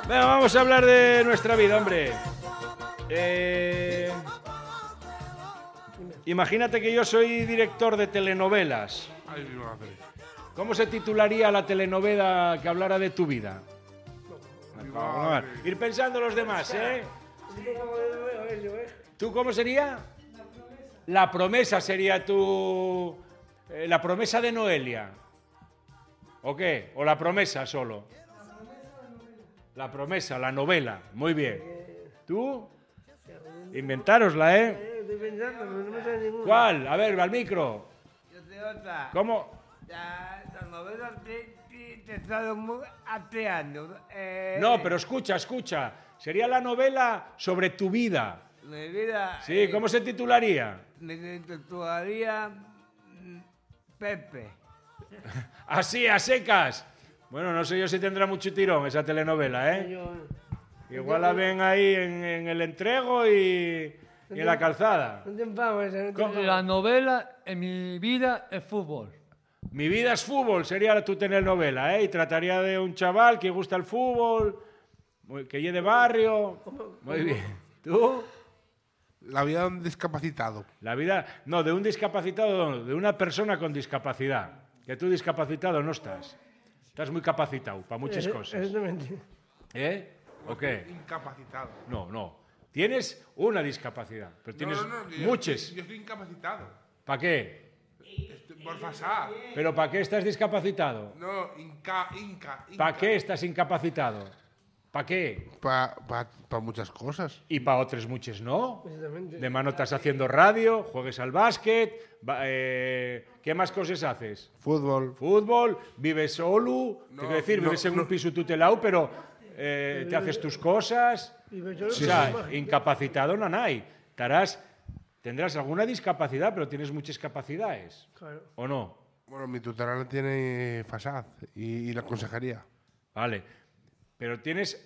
Venga, vamos a hablar de nuestra vida, hombre. Imagínate que yo soy director de telenovelas. Ay, mi madre. ¿Cómo se titularía la telenovela que hablara de tu vida? Mi madre. Ir pensando los demás, ¿eh? ¿Tú cómo sería? La promesa sería tu... la promesa de Noelia. ¿O qué? ¿O la promesa solo? La promesa, la novela. Muy bien. ¿Tú? Inventárosla, ¿eh? Estoy pensando, pero no me sale ninguna. ¿Cuál? A ver, al micro. Yo te otra. ¿Cómo? La novela te he estado muy ateando. No, pero escucha. Sería la novela sobre tu vida. Mi vida. Sí, ¿cómo se titularía? Me titularía Pepe. Así, a secas. Bueno, no sé yo si tendrá mucho tirón esa telenovela, ¿eh? Igual la ven ahí en el entrego y en la calzada. No te enfades, no te ¿Cómo? enfades. La novela en mi vida es fútbol. Mi vida es fútbol, sería tu telenovela, ¿eh? Y trataría de un chaval que gusta el fútbol, que lleve de barrio. Muy bien. ¿Tú? La vida de un discapacitado. La vida... No, de un discapacitado, no, de una persona con discapacidad. Que tú discapacitado no estás. Estás muy capacitado para muchas cosas. Exactamente. ¿Eh? ¿O qué? Incapacitado. No. Tienes una discapacidad, pero tienes No, muchas. Yo estoy incapacitado. ¿Para qué? Por pasar. ¿Pero para qué estás discapacitado? No, ¿Para qué estás incapacitado? ¿Para qué? Para muchas cosas. Y para otras muchas no. Exactamente. De mano estás haciendo radio, juegues al básquet. ¿Qué más cosas haces? Fútbol. Fútbol, vives solo. No, Te quiero decir, no, vives en un no. piso tutelado, pero te haces tus cosas. Y me O sea, incapacitado no hay. Tendrás alguna discapacidad, pero tienes muchas capacidades. Claro. ¿O no? Bueno, mi tutela no tiene FASAD y la consejería. Vale. Pero tienes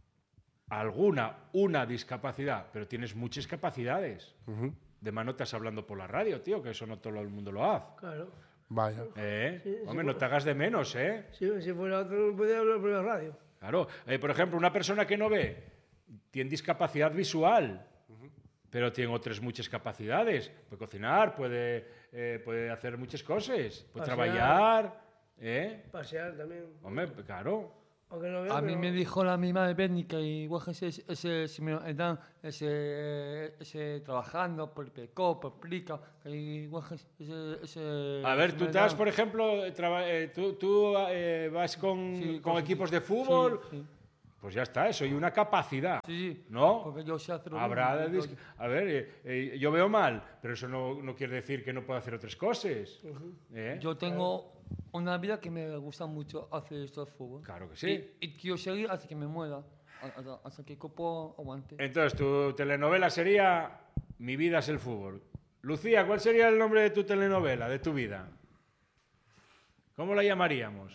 una discapacidad, pero tienes muchas capacidades. De mano estás hablando por la radio, tío, que eso no todo el mundo lo hace. Claro. Vaya. Hombre, no te hagas de menos, ¿eh? Si fuera otro, no podía hablar por la radio. Claro. Por ejemplo, una persona que no ve tiene discapacidad visual, pero tiene otras muchas capacidades. Puede cocinar, puede hacer muchas cosas, puede Pasear. trabajar. Pasear también. Hombre, claro. Aunque no veo, A mí pero- me dijo la misma de Berni que igual que si me dan ese trabajando por PECO, por Plica, que igual que ese A ver, si tú me estás, dan- por ejemplo, tú vas con Sí, equipos de sí, fútbol, sí. pues ya está, eso, y una capacidad. Sí, ¿No? porque yo sé hacerlo Habrá bien, a ver, yo veo mal, pero eso no quiere decir que no pueda hacer otras cosas. ¿Eh? Yo tengo una vida que me gusta mucho hacer esto de fútbol. Claro que sí. Y quiero seguir hasta que me muera, hasta que el cuerpo aguante. Entonces, tu telenovela sería Mi vida es el fútbol. Lucía, ¿cuál sería el nombre de tu telenovela, de tu vida? ¿Cómo la llamaríamos?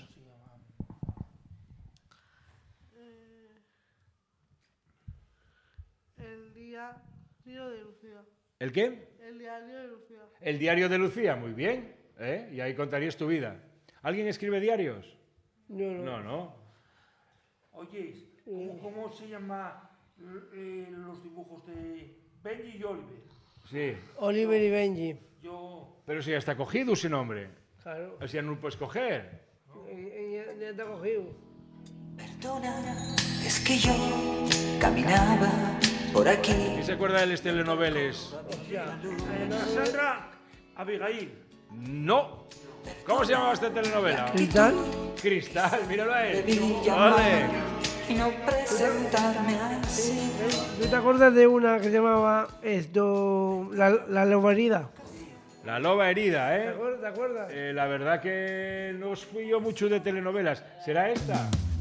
El diario de Lucía. ¿El qué? El diario de Lucía. El diario de Lucía, muy bien. Y ahí contarías tu vida. ¿Alguien escribe diarios? No. Oye, ¿cómo se llama los dibujos de Benji y Oliver? Sí. Oliver y Benji. Yo, Pero si ya está cogido ese nombre. Claro. O sea, no lo puedes coger. Ya te ha cogido. Perdona, es que yo caminaba por aquí. ¿Quién se acuerda de las telenovelas? Cassandra, Abigail. No. ¿Cómo se llamaba esta telenovela? ¿Cristal? Cristal, míralo ahí. Debí llamar Ole. y no presentarme así. ¿Tú te acuerdas de una que se llamaba La Loba Herida? La loba herida, ¿Te acuerdas? La verdad que no fui yo mucho de telenovelas. ¿Será esta?